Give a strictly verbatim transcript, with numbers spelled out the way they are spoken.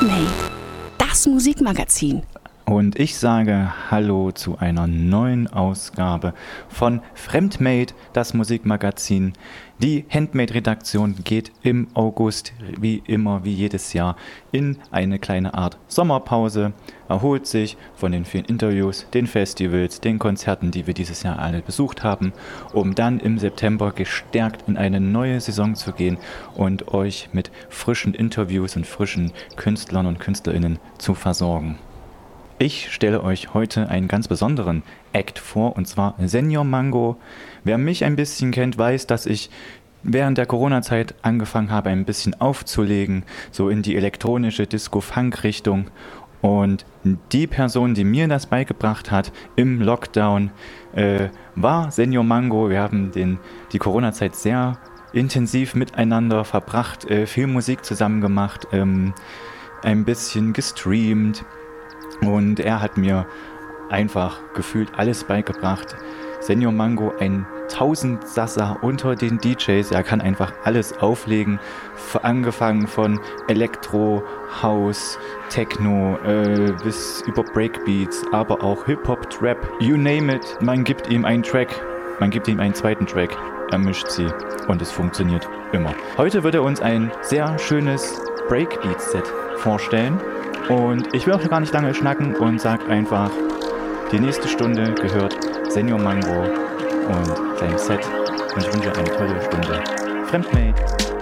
Fremdmade, das Musikmagazin. Und ich sage Hallo zu einer neuen Ausgabe von Fremdmade, das Musikmagazin. Die Handmade-Redaktion geht im August, wie immer, wie jedes Jahr, in eine kleine Art Sommerpause, erholt sich von den vielen Interviews, den Festivals, den Konzerten, die wir dieses Jahr alle besucht haben, um dann im September gestärkt in eine neue Saison zu gehen und euch mit frischen Interviews und frischen Künstlern und KünstlerInnen zu versorgen. Ich stelle euch heute einen ganz besonderen Act vor, und zwar Senior Mango. Wer mich ein bisschen kennt, weiß, dass ich während der Corona-Zeit angefangen habe, ein bisschen aufzulegen, so in die elektronische Disco-Funk-Richtung. Und die Person, die mir das beigebracht hat im Lockdown, äh, war Senior Mango. Wir haben den, die Corona-Zeit sehr intensiv miteinander verbracht, äh, viel Musik zusammen gemacht, ähm, ein bisschen gestreamt. Und er hat mir einfach gefühlt alles beigebracht. Senior Mango, ein Tausendsasser unter den D Js. Er kann einfach alles auflegen. Angefangen von Elektro, House, Techno äh, bis über Breakbeats, aber auch Hip-Hop, Trap, you name it. Man gibt ihm einen Track, man gibt ihm einen zweiten Track, er mischt sie und es funktioniert immer. Heute wird er uns ein sehr schönes Breakbeat-Set vorstellen. Und ich will auch gar nicht lange schnacken und sag einfach, die nächste Stunde gehört Senior Mango und seinem Set. Und ich wünsche eine tolle Stunde. Fremdmade.